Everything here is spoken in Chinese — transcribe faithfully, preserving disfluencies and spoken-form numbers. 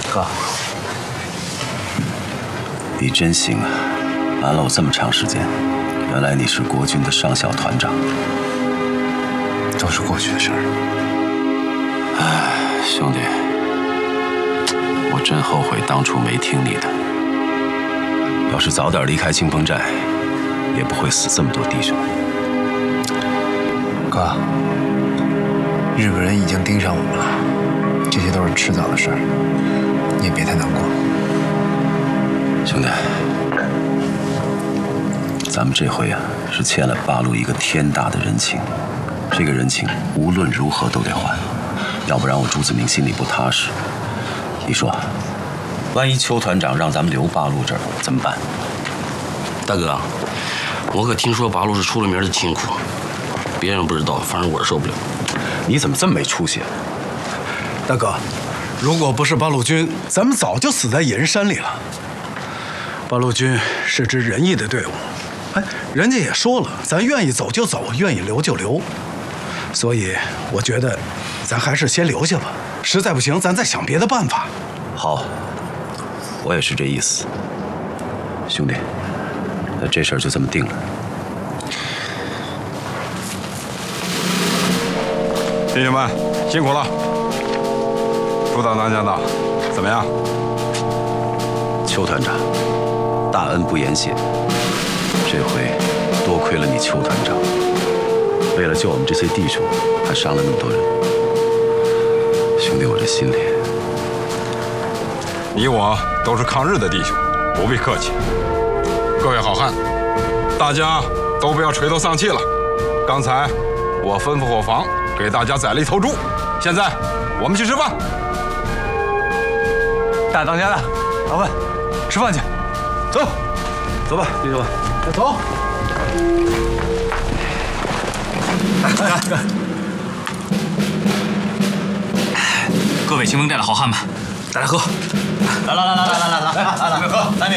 哥， 你真行啊，瞒了我这么长时间。原来你是国军的上校团长。 都是过去的事儿。 唉，兄弟，我真后悔当初没听你的。要是早点离开青峰寨，也不会死这么多弟兄。 哥，日本人已经盯上我们了，这些都是迟早的事儿，你也别太难过。 兄弟，咱们这回啊是欠了八路一个天大的人情，这个人情无论如何都得还，要不然我朱子明心里不踏实。你说，万一邱团长让咱们留八路这儿怎么办？ 大哥，我可听说八路是出了名的清苦，别人不知道，反正我是受不了。 你怎么这么没出息？ 大哥，如果不是八路军，咱们早就死在野人山里了。八路军是支仁义的队伍，哎，人家也说了，咱愿意走就走，愿意留就留。所以我觉得，咱还是先留下吧。实在不行，咱再想别的办法。 好，我也是这意思。兄弟，那这事儿就这么定了。 弟兄们，辛苦了。朱大当家的，怎么样？ 邱团长，大恩不言谢。这回多亏了你邱团长，为了救我们这些弟兄，还伤了那么多人。兄弟，我这心里…… 你我都是抗日的弟兄，不必客气。各位好汉，大家都不要垂头丧气了。刚才我吩咐伙房给大家宰了一头猪，现在我们去吃饭。 大当家的，老问，吃饭去，走， 走吧，弟兄们， 走。 来来来， 各位青峰寨的好汉们，大家喝！ 来来来来来来来来来来，喝，来你。